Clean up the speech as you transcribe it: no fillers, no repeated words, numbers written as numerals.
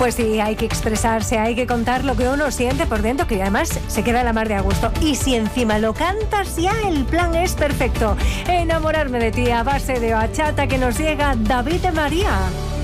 Pues sí, hay que expresarse, hay que contar lo que uno siente por dentro, que además se queda la mar de a gusto. Y si encima lo cantas, ya el plan es perfecto. Enamorarme de ti a base de bachata, que nos llega David de María.